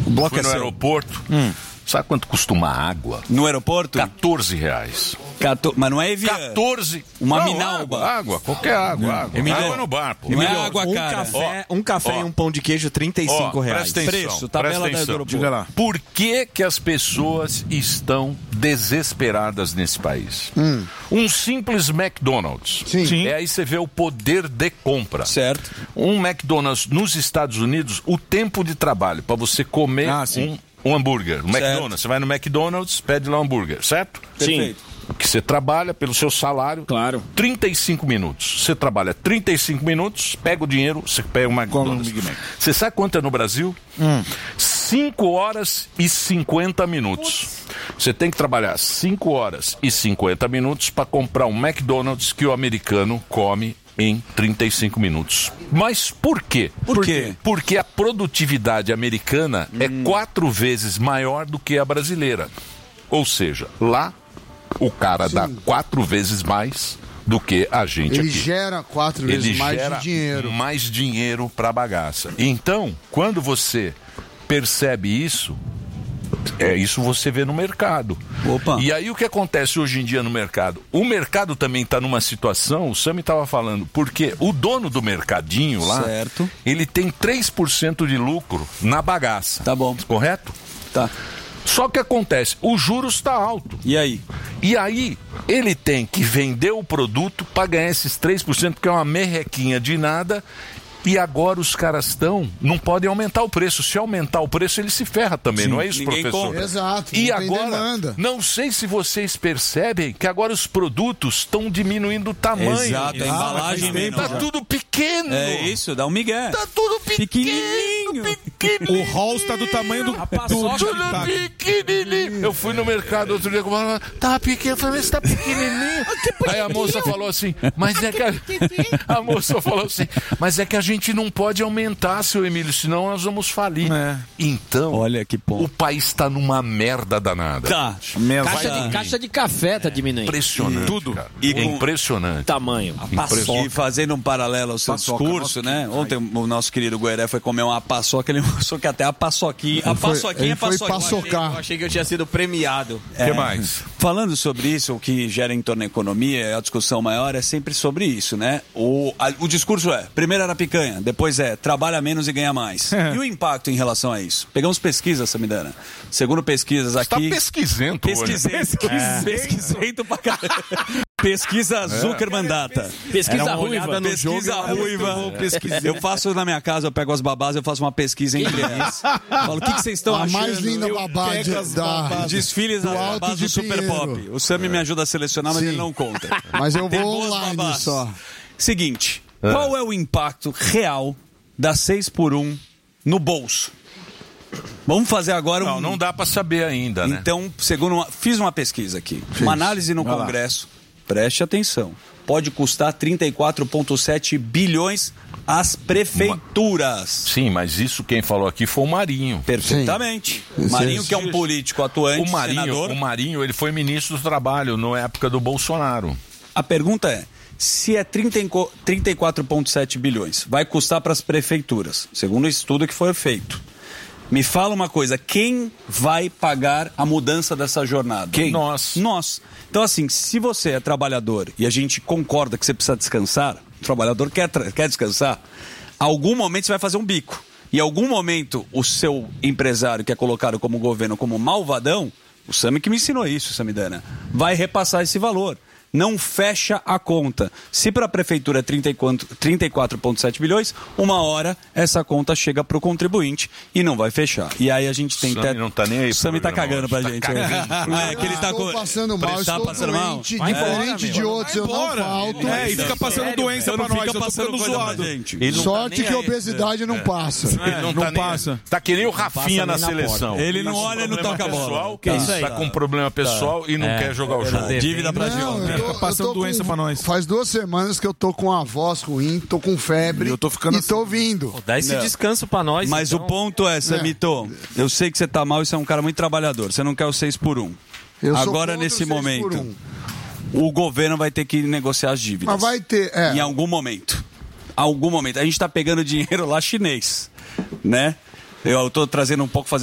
O bloco fui no aeroporto. Sabe quanto custa uma água? No aeroporto? R$14. Mas não é Evian. 14. Uma não, Minalba. Água, qualquer água. Água no bar, pô. Não é água cara. Um café e um pão de queijo, R$35. Presta atenção, Preço, tabela do aeroporto. Diga lá. Por que as pessoas estão desesperadas nesse país? Um simples McDonald's. Sim. Aí você vê o poder de compra. Certo. Um McDonald's nos Estados Unidos, o tempo de trabalho para você comer um hambúrguer. McDonald's. Você vai no McDonald's, pede lá um hambúrguer, certo? Perfeito. Que você trabalha pelo seu salário. Claro. 35 minutos. Você trabalha 35 minutos, pega o dinheiro, você pega uma McDonald's. Você sabe quanto é no Brasil? 5 horas e 50 minutos. Você tem que trabalhar 5 horas e 50 minutos para comprar um McDonald's que o americano come em 35 minutos. Mas por quê? Por quê? Porque a produtividade americana é 4 vezes maior do que a brasileira. Ou seja, lá o cara dá 4 vezes mais do que a gente Ele aqui. gera 4 vezes mais de dinheiro. Mais dinheiro para bagaça. Então, quando você percebe isso, isso você vê no mercado. Opa. E aí o que acontece hoje em dia no mercado? O mercado também está numa situação, o Sami estava falando, porque o dono do mercadinho lá, certo, ele tem 3% de lucro na bagaça. Tá bom. Correto? Tá. Só que acontece, o juros está alto. E aí? E aí, ele tem que vender o produto para ganhar esses 3%, que é uma merrequinha de nada. E agora os caras não podem aumentar o preço. Se aumentar o preço, ele se ferra também, não é isso, professor? Compra. Exato. E agora, não sei se vocês percebem que agora os produtos estão diminuindo o tamanho. Exato, a embalagem tá tudo pequeno. É isso, dá um migué. Tá tudo pequenininho. O Halls tá do tamanho do tudo pequenininho. Eu fui no mercado outro dia com uma tá pequeno, eu falei, mas tá pequenininho. Aí a moça falou assim, mas é que a moça falou assim, mas é que a gente não pode aumentar, seu Emílio, senão nós vamos falir. Então, olha que ponto. O país está numa merda danada. Tá. Caixa de café tá diminuindo. Impressionante. Tudo. Impressionante. Tamanho. E fazendo um paralelo ao seu discurso, né? Ontem o nosso querido Gueré foi comer uma paçoca, ele mostrou que até a paçoquinha. A paçoquinha é paçoquinha. Eu achei que eu tinha sido premiado. O que mais? Falando sobre isso, o que gera em torno da economia, a discussão maior é sempre sobre isso, né? O discurso primeiro era picanha, depois trabalha menos e ganha mais. E o impacto em relação a isso? Pegamos pesquisas, Samidana. Segundo pesquisas aqui... Você tá pesquisando. Pesquisando pra caramba. Pesquisa Zuckerman Data. Pesquisa ruiva. Pesquisa ruiva. Eu faço na minha casa, eu pego as babás, eu faço uma pesquisa entre eles. Falo, o que vocês estão achando? A mais linda babá da desfiles das babás do Super Pop. O Sami me ajuda a selecionar, mas ele não conta. Mas eu Tem vou boas online babás. só. Seguinte, qual é o impacto real da 6x1 no bolso? Vamos fazer agora Não dá para saber ainda, né? Então, fiz uma pesquisa aqui. Uma análise no Congresso. Preste atenção. Pode custar 34,7 bilhões às prefeituras. Sim, mas isso quem falou aqui foi o Marinho. Perfeitamente. Marinho, que é um político atuante, senador. O Marinho, ele foi ministro do Trabalho na época do Bolsonaro. A pergunta é, se é 34,7 bilhões, vai custar para as prefeituras, segundo o estudo que foi feito. Me fala uma coisa, quem vai pagar a mudança dessa jornada? Quem? Nós. Então, assim, se você é trabalhador e a gente concorda que você precisa descansar, o trabalhador quer descansar, algum momento você vai fazer um bico. E em algum momento o seu empresário, que é colocado como governo, como malvadão, o Sami que me ensinou isso, Samidana, vai repassar esse valor. Não fecha a conta. Se para a prefeitura é 34,7 bilhões, uma hora essa conta chega para o contribuinte e não vai fechar. E aí a gente tem... O Sami não tá nem aí. O Sami tá cagando pra gente. É que ele tá passando mal, estou doente, diferente de outros, eu não falto. E fica passando doença pra nós, eu tô ficando zoado. Sorte que a obesidade não passa. Não passa. Tá que nem o Rafinha na seleção. Ele não olha e não toca a bola. Tá com problema pessoal e não quer jogar o jogo. Dívida pra Gil. Tá passando doença pra nós. Faz 2 semanas que eu tô com a voz ruim, tô com febre eu tô ficando e tô vindo. Dá esse descanso pra nós. Mas então... o ponto é, Samito, eu sei que você tá mal e você é um cara muito trabalhador. Você não quer o 6x1. Agora, nesse momento, o governo vai ter que negociar as dívidas. Mas vai ter, Em algum momento. A gente tá pegando dinheiro lá chinês, né? Eu tô trazendo um pouco,